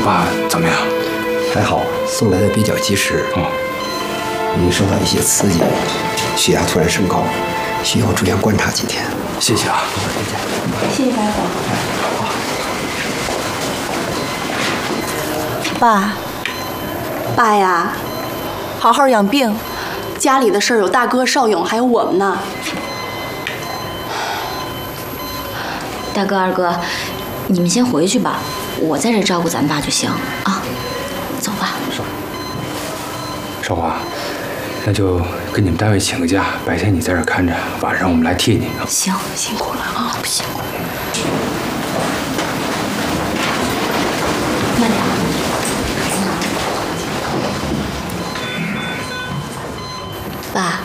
爸怎么样？ 还好，送来的比较及时。 哦， 因为受到一些刺激，血压突然升高，需要住院观察几天。 谢谢啊。 谢谢大夫。爸，爸呀，好好养病。家里的事儿有大哥邵勇，还有我们呢。 大哥、二哥，你们先回去吧，我在这照顾咱爸就行啊。走吧。 少华，那就跟你们单位请个假，白天你在这儿看着，晚上我们来替你。 行，辛苦了啊，不辛苦。慢点。爸。